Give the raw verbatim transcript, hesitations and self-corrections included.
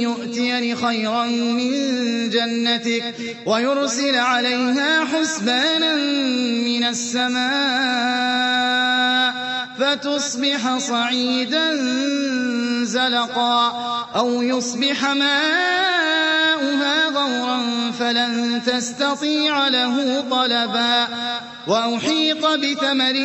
يؤتين خيرا من جنتك ويرسل عليها حسبانا من السماء فتصبح صعيدا زلقا أو يصبح ماؤها غورا فلن تستطيع له طلبا وأحيط بثمره